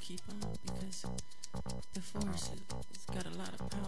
keep on because the force has got a lot of power.